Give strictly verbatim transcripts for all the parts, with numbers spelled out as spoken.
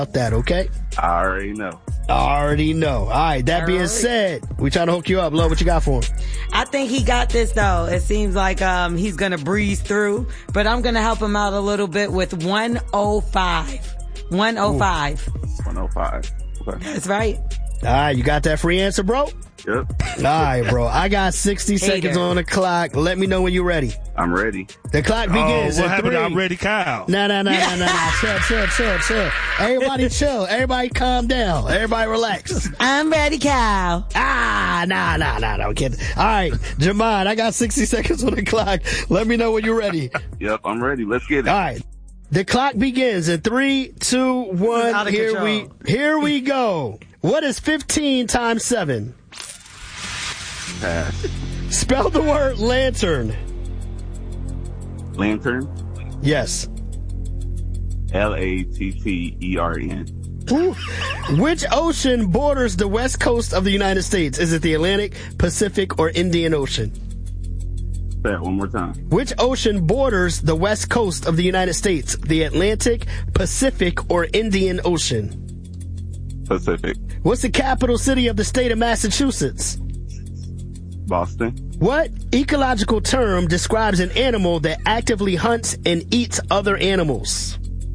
about that, okay? I already know. Already know. All right, that All being right. said, we trying to hook you up. Lo, what you got for him? I think he got this, though. It seems like um he's going to breeze through, but I'm going to help him out a little bit with one oh five. one oh five. one oh five. Okay. That's right. All right, you got that free answer, bro? Yep. All right, bro. I got sixty Hater. seconds on the clock. Let me know when you're ready. I'm ready. The clock begins Oh, what in happened three. to I'm ready, Kyle? No, no, no, no, no, no. Chill, chill, chill, chill. Everybody chill. Everybody calm down. Everybody relax. I'm ready, Cal. Ah, nah, nah, nah, no, kidding. All right, Jamon, I got sixty seconds on the clock. Let me know when you're ready. Yep, I'm ready. Let's get it. All right. The clock begins in three, two, one. out of Here control. we, here we go. What is fifteen times seven? Pass. Spell the word lantern. Lantern. Yes. L A T T E R N. Ooh. Which ocean borders the west coast of the United States? Is it the Atlantic, Pacific, or Indian Ocean? Say that one more time. Which ocean borders the west coast of the United States? The Atlantic, Pacific, or Indian Ocean? Pacific. What's the capital city of the state of Massachusetts? Boston. What ecological term describes an animal that actively hunts and eats other animals?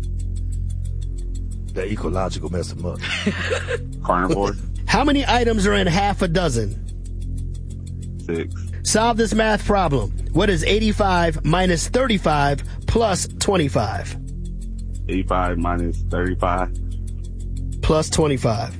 That ecological messed him up. Carnivore. How many items are in half a dozen? Six. Solve this math problem. What is eighty-five minus thirty-five plus twenty-five? eighty-five minus thirty-five. Plus twenty-five.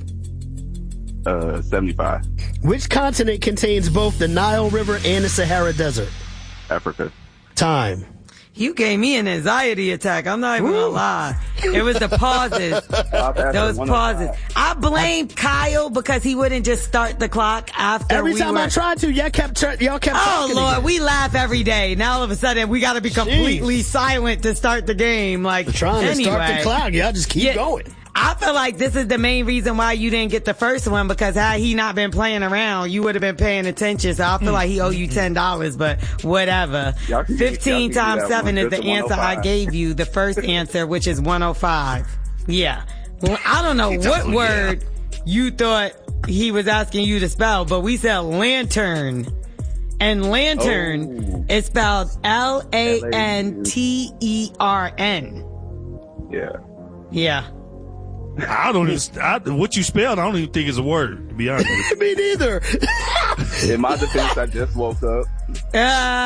Uh, seventy-five. Which continent contains both the Nile River and the Sahara Desert? Africa. Time. You gave me an anxiety attack. I'm not even going to lie. It was the pauses. Those pauses. I blame Kyle because he wouldn't just start the clock after Every we time were... I tried to, y'all kept tur- y'all kept Oh, talking Lord, again. we laugh every day. Now all of a sudden we got to be completely Jeez. silent to start the game. Like, Trying anyway. to start the clock. Y'all just keep Yeah. going. I feel like this is the main reason why you didn't get the first one, because had he not been playing around, you would have been paying attention. So I feel like he owe you ten dollars, but whatever. Y'all can- fifteen y'all can do times that seven one. is the Just the answer I one oh five. gave you, the first answer, which is one oh five. Yeah. Well, I don't know what told- word you thought he was asking you to spell, but we said lantern. And lantern Oh. is spelled L A N T E R N. Yeah. Yeah. I don't even, I, what you spelled, I don't even think is a word, to be honest with you. Me neither. In my defense, I just woke up. Uh,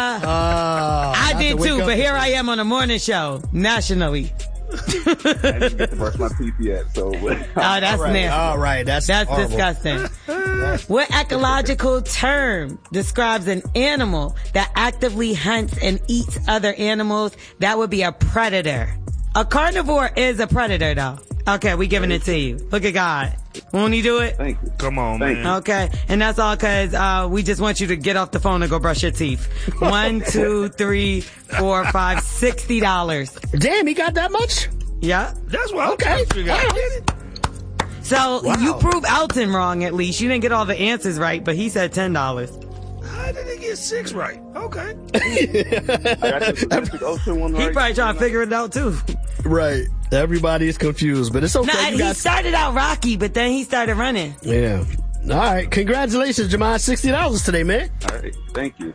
Uh, I have did to wake too, up but here and- I am on a morning show, nationally. I didn't get to brush my teeth yet, so. Oh, that's All right, nasty. all right, that's That's horrible. disgusting. What ecological term describes an animal that actively hunts and eats other animals? That would be a predator. A carnivore is a predator, though. Okay, we giving it to you. Look at God. Won't he do it? Thank you. Come on, Thank man. Okay, and that's all because uh, we just want you to get off the phone and go brush your teeth. One, two, three, four, five, sixty dollars. Damn, he got that much? Yeah. That's what I'm Okay. trying to figure out. All right. So Wow. you proved Elton wrong at least. You didn't get all the answers right, but he said ten dollars. I didn't get six right. Okay. I got the Pacific Ocean one He right. probably trying to figure it out too. Right. Everybody is confused, but it's okay. Nah, you he got started out rocky, but then he started running. Yeah. All right. Congratulations, Jamon. sixty dollars today, man. All right. Thank you.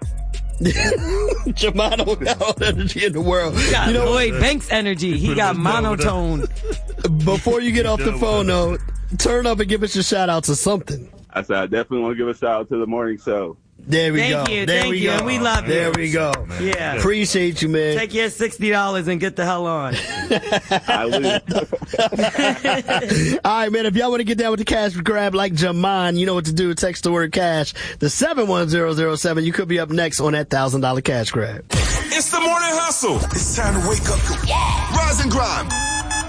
Jamon don't got all the energy in the world. He got You know, Lloyd Banks energy. He put got him down with monotone. before you get off the phone, though, turn up and give us your shout out to something. I said, I definitely want to give a shout out to the morning show. There we Thank go. you, there thank we you, go. and we love you. There we go. Yeah. Appreciate you, man. Take your sixty dollars and get the hell on. I will. All right, man. If y'all want to get down with the cash grab like Jamon, you know what to do. Text the word cash to seven one zero zero seven. You could be up next on that one thousand dollars cash grab. It's the morning hustle. It's time to wake up. Yeah. Rise and grind.